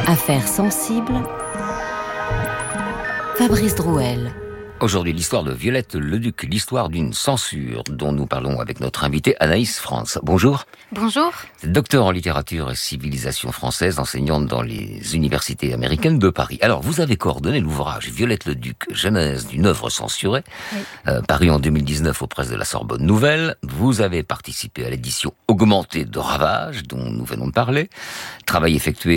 Affaires sensibles, Fabrice Drouel. Aujourd'hui, l'histoire de Violette Leduc, l'histoire d'une censure dont nous parlons avec notre invitée Anaïs France. Bonjour. Bonjour. Docteur en littérature et civilisation française, enseignante dans les universités américaines de Paris. Alors, vous avez coordonné l'ouvrage Violette Leduc, genèse d'une œuvre censurée, paru en 2019 aux presses de la Sorbonne Nouvelle. Vous avez participé à l'édition augmentée de Ravage, dont nous venons de parler. Travail effectué